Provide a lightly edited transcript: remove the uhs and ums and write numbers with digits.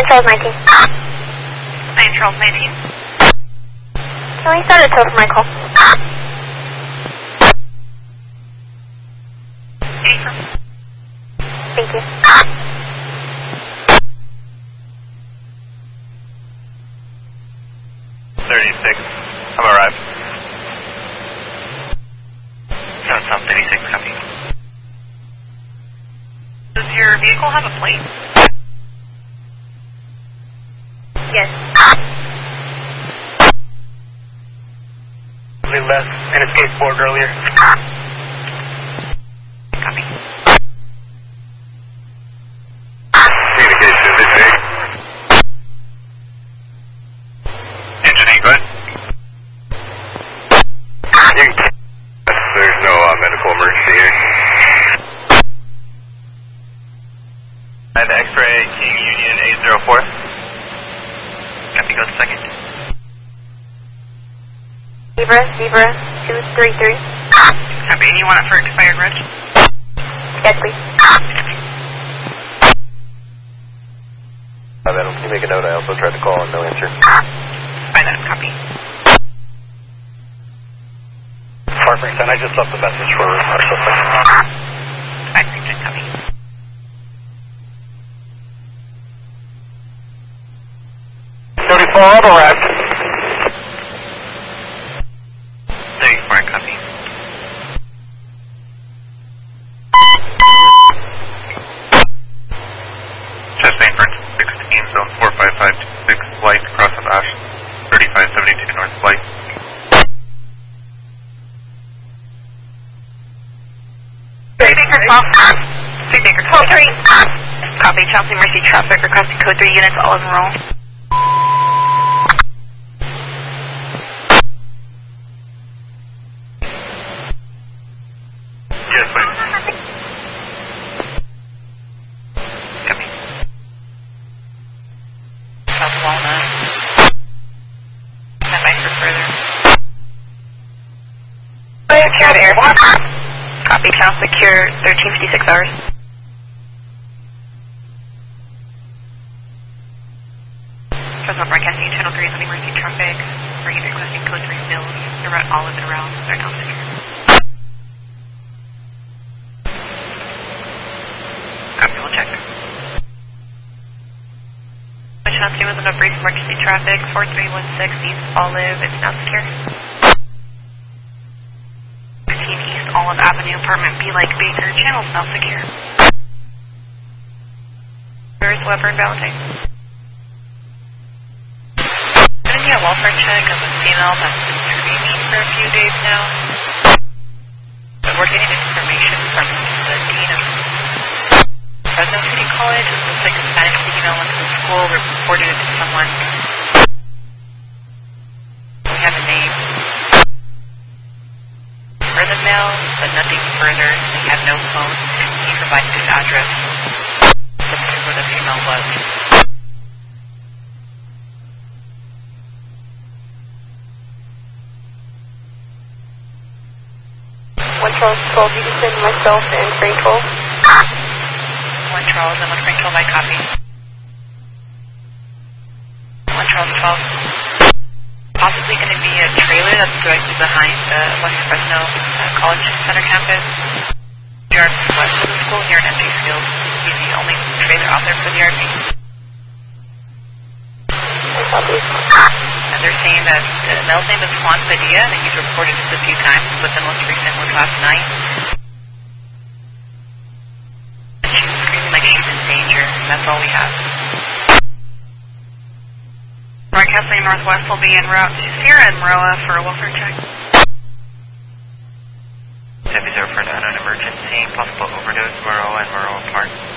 Charles 19. 9 Charles 19. Can we start a tow for my call? Thank you. 36. I'm arrived. South 36, copy. Does your vehicle have a plate? Yes. We left an escape board earlier. Copy. Communication, Midway. Engine 8, go ahead. There's no medical emergency here. And X-ray King Union 804. Copy, go to second. Zebra 233. Copy. And you want it for expired reg? Yes, please. Adam, can you make a note? I also tried to call and no answer. By that, copy. Farmington, I just left a message for our suspect. Farmington, copy. Arrived. 34, copy. Chest St. 16, zone 45526, flight across of Ash, 3572 north flight. Baker 12. 3 Baker 12. 3. Copy. Chelsea Mercy traffic requesting code 3 units all in row. Yes, please. Copy. South Walnut. Stand by for further. Secure to airport. Copy. Channel secure 1356 hours. Fresno Broadcasting Channel 3 is on emergency traffic. We're requesting code 3 bills. The route all of the routes are now secure. Copy, we'll check. Channel 2 is on a brief emergency traffic. 4316 East Olive. It's now secure. 15 East Olive Avenue, apartment B like Baker. Channel's now secure. Where is Weber and Valentine? Gonna be a welfare check of a female that's been screaming for a few days now. But we're getting information from the dean of Fresno City College. It looks like a Spanish female went to the school, reported it to someone. We have a name for the mail, but nothing further. We have no phone. He provided his address. So this is where the female was. Charles 12, you can send myself and Frank 12. 1 Charles and 1 Frank 12 by copy. 1 Charles 12. Possibly going to be a trailer that's directly behind the West Fresno College Center campus. We are west of the school here in MJ Field. He's the only trailer out there for the RV. And they're saying that the male's name is Juan Padilla, and he's reported this a few times, but the most recent was last night. And she was screaming like she's in danger, and that's all we have. Broadcasting Northwest will be en route to Sierra and Maroa for a welfare check. 70 for an unknown emergency, possible overdose, Maroa and Maroa Park.